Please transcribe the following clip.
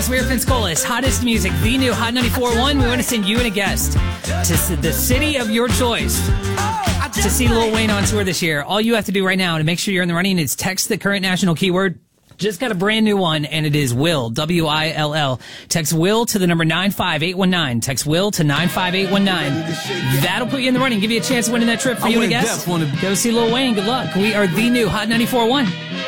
We are Pensacola, hottest music, the new Hot 94.1. We want to send you and a guest to the city of your choice to see Lil Wayne on tour this year. All you have to do right now to make sure you're in the running is text the current national keyword. Just got a brand new one, and it is Will, W-I-L-L. Text Will to the number 95819. Text Will to 95819. That'll put you in the running, give you a chance of winning that trip for you and a guest. Go see Lil Wayne. Good luck. We are the new Hot 94.1.